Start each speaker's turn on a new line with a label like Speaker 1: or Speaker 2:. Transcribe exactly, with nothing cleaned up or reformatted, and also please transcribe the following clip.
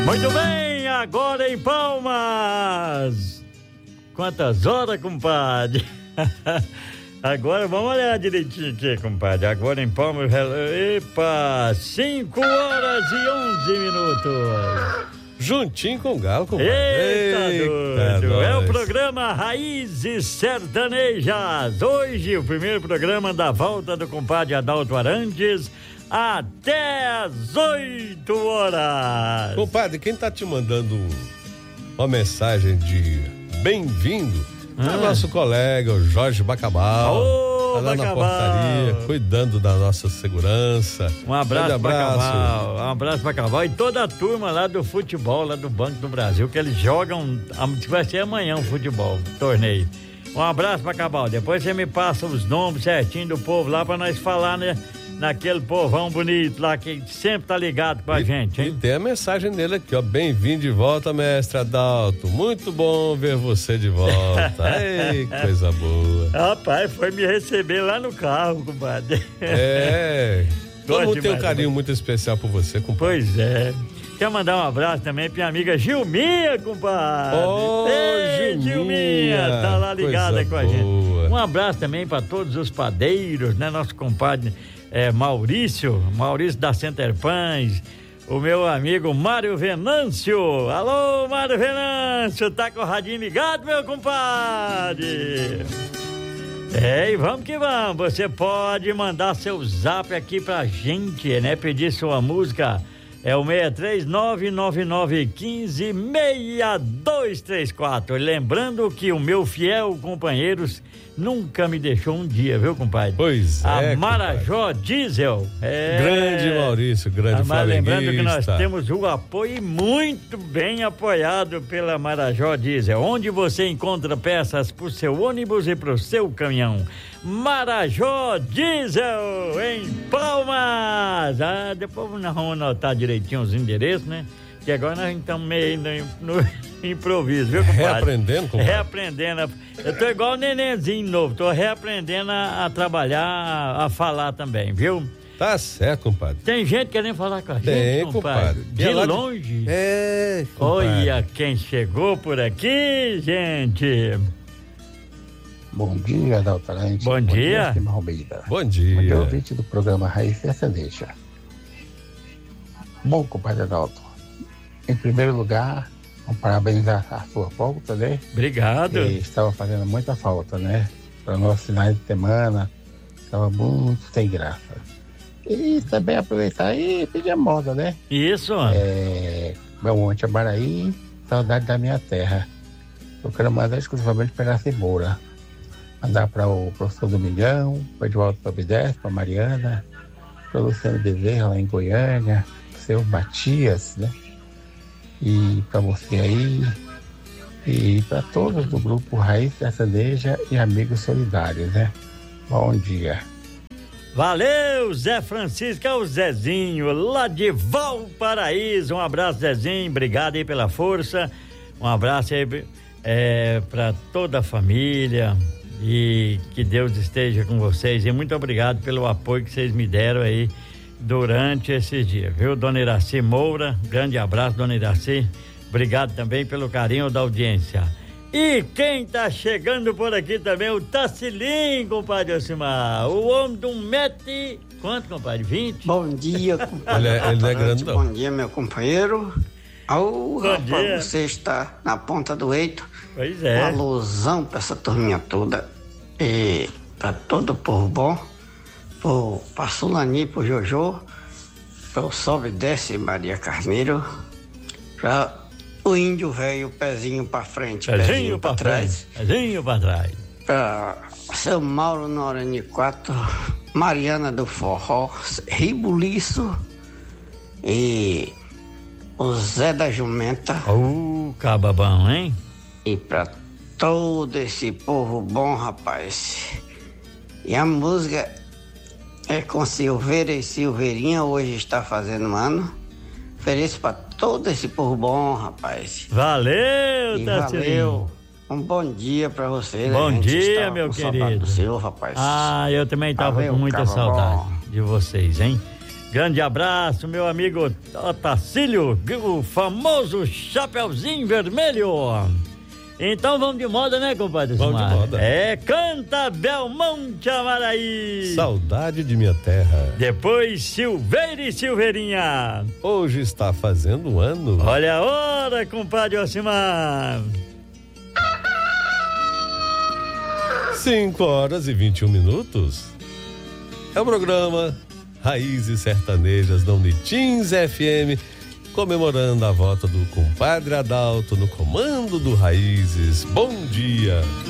Speaker 1: Muito bem, agora em Palmas. Quantas horas, compadre? Agora vamos olhar direitinho aqui, compadre. Agora em Palmas, epa, cinco horas e onze minutos.
Speaker 2: Juntinho com o Galo, compadre.
Speaker 1: Eita,
Speaker 2: Eita
Speaker 1: doido.
Speaker 2: nós.
Speaker 1: É o programa Raízes Sertanejas. Hoje, o primeiro programa da volta do compadre Adalto Arantes, até às oito horas.
Speaker 2: Compadre, quem tá te mandando uma mensagem de bem-vindo é
Speaker 1: Ah.
Speaker 2: o nosso colega, o Jorge Bacabal.
Speaker 1: Ô,
Speaker 2: tá lá na
Speaker 1: Bacabal.
Speaker 2: portaria, cuidando da nossa segurança.
Speaker 1: Um abraço,
Speaker 2: Grande
Speaker 1: para Caval, um abraço para Caval e toda a turma lá do futebol, lá do Banco do Brasil, que eles jogam, vai ser amanhã o futebol, torneio. Um abraço para Caval, depois você me passa os nomes certinho do povo lá para nós falar, né, naquele povão bonito lá que sempre tá ligado com a
Speaker 2: E,
Speaker 1: gente,
Speaker 2: e
Speaker 1: hein?
Speaker 2: tem a mensagem dele aqui, ó. Bem-vindo de volta, mestre Adalto. Muito bom ver você de volta. Ei, coisa boa.
Speaker 1: Rapaz, foi me receber lá no carro, compadre.
Speaker 2: É. Todo mundo tem um
Speaker 1: demais,
Speaker 2: carinho
Speaker 1: né?
Speaker 2: muito especial por você, compadre.
Speaker 1: Pois é. Quero mandar um abraço também pra minha amiga Gilminha, compadre.
Speaker 2: Ô,
Speaker 1: Ei,
Speaker 2: Gilminha,
Speaker 1: tá lá ligada
Speaker 2: coisa
Speaker 1: com a
Speaker 2: boa.
Speaker 1: gente. Um abraço também pra todos os padeiros, né? Nosso compadre é, Maurício, Maurício da Center Pães, o meu amigo Mário Venâncio. Alô, Mário Venâncio, tá com o radinho ligado, meu compadre? É, e vamos que vamos. Você pode mandar seu zap aqui pra gente, né? Pedir sua música. É o seis três nove nove nove um cinco seis dois três quatro. Lembrando que o meu fiel companheiro nunca me deixou um dia, viu, compadre?
Speaker 2: Pois é,
Speaker 1: A Marajó Diesel. É.
Speaker 2: Grande Maurício, grande
Speaker 1: Ah, mas lembrando que nós
Speaker 2: flamenguista.
Speaker 1: temos o apoio muito bem apoiado pela Marajó Diesel, onde você encontra peças para o seu ônibus e para o seu caminhão. Marajó Diesel, em Palmas. Ah, depois nós vamos anotar direitinho os endereços, né? Que agora nós estamos meio no, no improviso, viu, compadre?
Speaker 2: Reaprendendo, compadre?
Speaker 1: Reaprendendo. Eu tô igual o nenenzinho novo, tô reaprendendo a, a trabalhar, a, a falar também, viu?
Speaker 2: Tá certo, compadre.
Speaker 1: Tem gente querendo falar com a gente,
Speaker 2: Tem,
Speaker 1: compadre.
Speaker 2: compadre.
Speaker 1: De
Speaker 2: É lá de-
Speaker 1: longe.
Speaker 2: É, compadre.
Speaker 1: Olha quem chegou por aqui, gente.
Speaker 3: Bom dia, Adalto Arantes.
Speaker 1: Bom dia.
Speaker 3: Estima Almeida.
Speaker 2: Bom
Speaker 3: Bom dia,
Speaker 2: dia.
Speaker 3: ouvinte do programa Raiz Sertaneja. Bom, compadre Adalto, em primeiro lugar, vamos parabenizar a sua volta, né?
Speaker 1: Obrigado.
Speaker 3: Que estava fazendo muita falta, né? Para nossos finais de semana, estava muito sem graça. E também aproveitar e pedir a moda, né?
Speaker 1: Isso.
Speaker 3: É, Belmonte Abaraí, saudade da minha terra. Eu quero mandar exclusivamente para a Cebola. Mandar para o professor Domingão, para o Edvaldo Sobidez, para a Mariana, para o Luciano Bezerra lá em Goiânia, para o seu Matias, né? E para você aí, e para todos do grupo Raiz Sertaneja e Amigos Solidários, né? Bom dia.
Speaker 1: Valeu, Zé Francisco, é o Zezinho, lá de Valparaíso. Um abraço, Zezinho, obrigado aí pela força. Um abraço aí é, para toda a família e que Deus esteja com vocês. E muito obrigado pelo apoio que vocês me deram aí durante esses dias, viu? Dona Iraci Moura, grande abraço, Dona Iraci. Obrigado também pelo carinho da audiência. E quem tá chegando por aqui também, o Tacilim, compadre Ocimar. O homem de um metro e... Quanto, compadre? vinte?
Speaker 4: Bom dia, compadre.
Speaker 2: Ele é- ele não é grande, não.
Speaker 4: Bom dia, meu companheiro. Ao
Speaker 1: Bom
Speaker 4: rapaz,
Speaker 1: dia.
Speaker 4: você está na ponta do eito.
Speaker 1: Pois
Speaker 4: Uma
Speaker 1: é.
Speaker 4: alusão para essa turminha toda. E para todo o povo bom. Pro, pra Sulani, pro Jojo. Pro Sobe e Desce Maria Carneiro. Pra o índio velho, pezinho pra frente, pezinho,
Speaker 1: Pezinho
Speaker 4: pra,
Speaker 1: pra
Speaker 4: trás.
Speaker 1: trás. Pezinho pra trás.
Speaker 4: Pra seu Mauro Norani quatro, Mariana do Forró, Ribuliço e o Zé da Jumenta.
Speaker 1: Uh, cababão, hein?
Speaker 4: E pra todo esse povo bom, rapaz. E a música é com Silveira e Silveirinha, hoje está fazendo ano. Ofereço pra todo esse povo bom, rapaz.
Speaker 1: Valeu,
Speaker 4: E
Speaker 1: Tacilim.
Speaker 4: valeu. Um bom dia pra você.
Speaker 1: Bom
Speaker 4: A gente
Speaker 1: dia,
Speaker 4: estava
Speaker 1: meu
Speaker 4: com saudade
Speaker 1: querido.
Speaker 4: do seu, rapaz.
Speaker 1: Ah, eu também tava
Speaker 4: Valeu,
Speaker 1: com muita
Speaker 4: cava
Speaker 1: saudade
Speaker 4: bom.
Speaker 1: de vocês, hein? Grande abraço, meu amigo Otacílio, o famoso Chapeuzinho Vermelho. Então vamos de moda, né, compadre?
Speaker 2: Vamos de moda.
Speaker 1: É, canta Belmonte Amaraí.
Speaker 2: Saudade de minha terra.
Speaker 1: Depois Silveira e Silveirinha.
Speaker 2: Hoje está fazendo um ano.
Speaker 1: Olha a hora, compadre Osimar.
Speaker 2: cinco horas e vinte e um minutos. É o programa Raízes Sertanejas da Unitins F M, comemorando a volta do compadre Adalto no comando do Raízes. Bom dia!